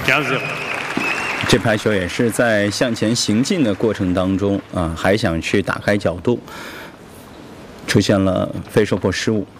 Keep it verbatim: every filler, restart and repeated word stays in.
quinze zéro。 这排球也是在向前行进的过程当中啊，还想去打开角度，出现了飞收破失误。